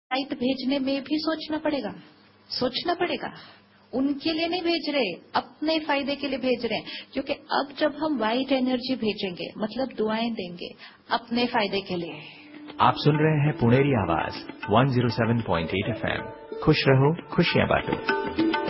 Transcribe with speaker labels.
Speaker 1: Light भेजने में भी सोचना पड़ेगा। उनके लिए नहीं भेज रहे, अपने फायदे के लिए भेज रहे हैं, क्योंकि अब जब हम व्हाइट एनर्जी भेजेंगे मतलब दुआएं देंगे अपने फायदे के लिए।
Speaker 2: आप सुन रहे हैं पुणेरी आवाज 107.8 FM। खुश रहो, खुशियां बांटो।